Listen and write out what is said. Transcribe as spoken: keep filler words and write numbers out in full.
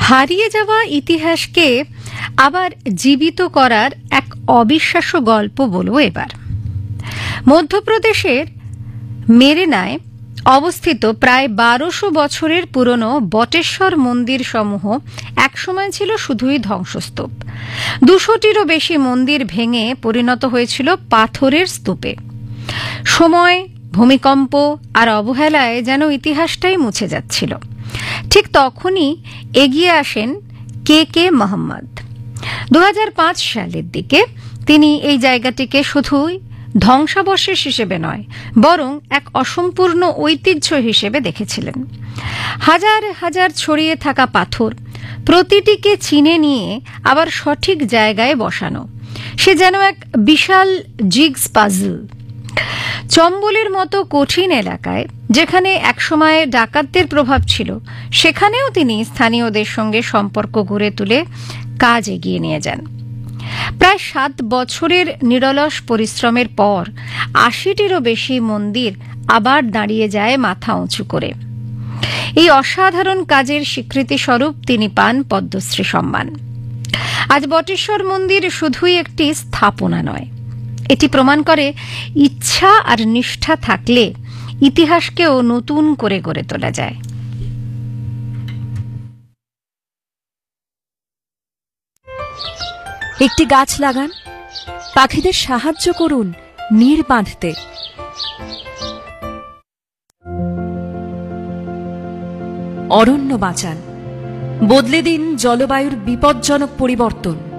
হারিয়ে যাওয়া ইতিহাসকে আবার জীবিত করার এক অবিশ্বাস্য গল্প বলবো এবার। মধ্যপ্রদেশের মেরেনায় অবস্থিত প্রায় বারোশো বছরের পুরনো বটেশ্বর মন্দির সমূহ একসময় ছিল শুধুই ধ্বংসস্তূপ। দুশোটিরও বেশি মন্দির ভেঙে পরিণত হয়েছিল পাথরের স্তূপে। সময়, ভূমিকম্প আর অবহেলায় যেন ইতিহাসটাই মুছে যাচ্ছিল। ঠিক তখনই এগিয়ে আসেন কে কে মোহাম্মদ। দু হাজার পাঁচ সালের দিকে তিনি এই জায়গাটিকে শুধুই ধ্বংসাবশেষ হিসেবে নয়, বরং এক অসম্পূর্ণ ঐতিহ্য হিসেবে দেখেছিলেন। হাজার হাজার ছড়িয়ে থাকা পাথর প্রতিটিকে চিনে নিয়ে আবার সঠিক জায়গায় বসানো, সে যেন এক বিশাল জিগস পাজল। চম্বলের মতো কঠিন এলাকায়, যেখানে একসময় ডাকাতদের প্রভাব ছিল, সেখানেও তিনি স্থানীয়দের সঙ্গে সম্পর্ক গড়ে তুলে কাজ এগিয়ে নিয়ে যান। প্রায় সাত বছরের নিরলস পরিশ্রমের পর আশিটিরও বেশি মন্দির আবার দাঁড়িয়ে যায় মাথা উঁচু করে। এই অসাধারণ কাজের স্বীকৃতি স্বরূপ তিনি পান পদ্মশ্রী সম্মান। আজ বটেশ্বর মন্দির শুধুই একটি স্থাপনা নয়, এটি প্রমাণ করে ইচ্ছা আর নিষ্ঠা থাকলে ইতিহাসকেও নতুন করে গড়ে তোলা যায়। একটি গাছ লাগান, পাখিদের সাহায্য করুন নীড় বাঁধতে। অরণ্য বাঁচান, বদলে দিন জলবায়ুর বিপজ্জনক পরিবর্তন।